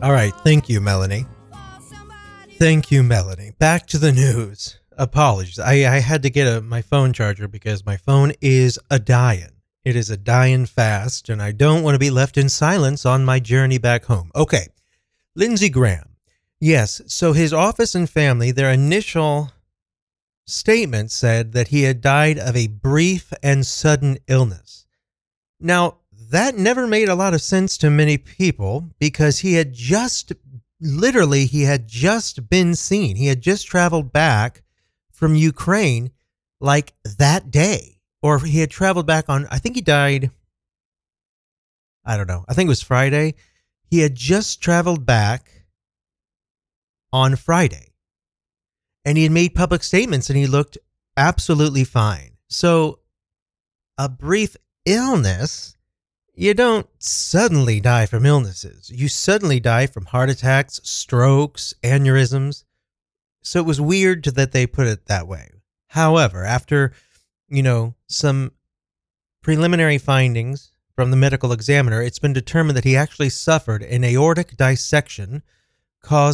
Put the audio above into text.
All right. Thank you, Melanie. Thank you, Melanie. Back to the news. Apologies. I had to get my phone charger because my phone is a-dying. It is a-dying fast, and I don't want to be left in silence on my journey back home. Okay. Lindsey Graham. Yes, so his office and family, their initial statement said that he had died of a brief and sudden illness. Now, that never made a lot of sense to many people because he had just been seen. He had just traveled back from Ukraine like that day. Or he had traveled back on, I think he died, I don't know, I think it was Friday. He had just traveled back on Friday. And he had made public statements and he looked absolutely fine. So a brief illness, you don't suddenly die from illnesses. You suddenly die from heart attacks, strokes, aneurysms. So it was weird that they put it that way. However, after, some preliminary findings from the medical examiner, it's been determined that he actually suffered an aortic dissection caused